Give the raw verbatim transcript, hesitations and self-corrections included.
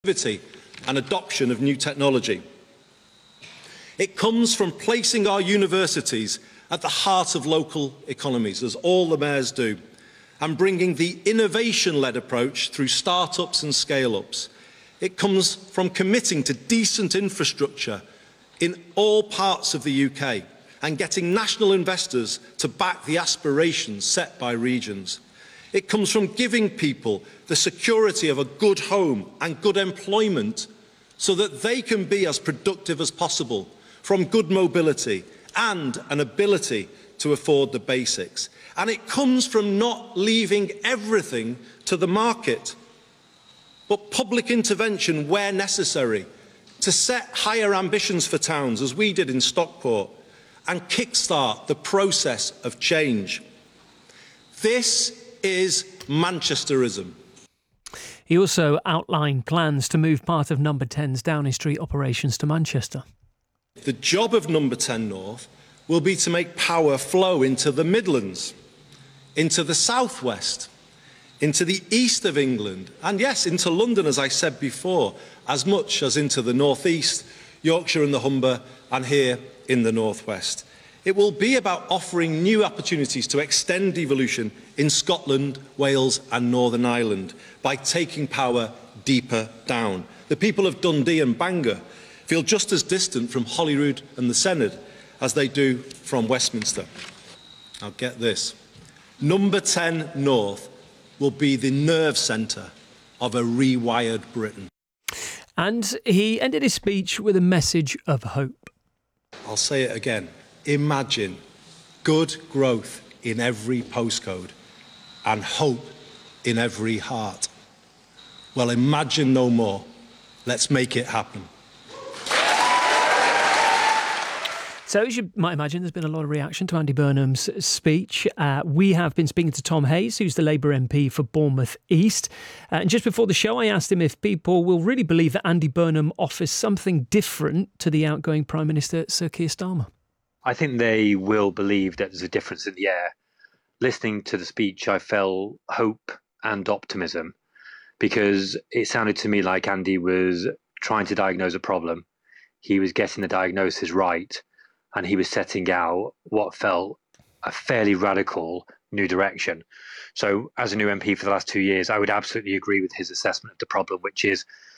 and adoption of new technology. It comes from placing our universities at the heart of local economies, as all the mayors do, and bringing the innovation-led approach through start-ups and scale-ups. It comes from committing to decent infrastructure in all parts of the U K and getting national investors to back the aspirations set by regions. It comes from giving people the security of a good home and good employment so that they can be as productive as possible, from good mobility and an ability to afford the basics. And it comes from not leaving everything to the market, but public intervention where necessary to set higher ambitions for towns, as we did in Stockport, and kickstart the process of change. This is Manchesterism. He also outlined plans to move part of Number ten's Downing Street operations to Manchester. The job of Number ten North will be to make power flow into the Midlands, into the South West, into the east of England, and yes, into London, as I said before, as much as into the North East, Yorkshire and the Humber, and here in the North West. It will be about offering new opportunities to extend devolution in Scotland, Wales and Northern Ireland by taking power deeper down. The people of Dundee and Bangor feel just as distant from Holyrood and the Senedd as they do from Westminster. Now get this, Number ten North will be the nerve centre of a rewired Britain. And he ended his speech with a message of hope. I'll say it again. Imagine good growth in every postcode and hope in every heart. Well, imagine no more. Let's make it happen. So, as you might imagine, there's been a lot of reaction to Andy Burnham's speech. Uh, we have been speaking to Tom Hayes, who's the Labour M P for Bournemouth East. Uh, and just before the show, I asked him if people will really believe that Andy Burnham offers something different to the outgoing Prime Minister, Sir Keir Starmer. I think they will believe that there's a difference in the air. Listening to the speech, I felt hope and optimism, because it sounded to me like Andy was trying to diagnose a problem. He was getting the diagnosis right, and he was setting out what felt a fairly radical new direction. So as a new M P for the last two years, I would absolutely agree with his assessment of the problem, which is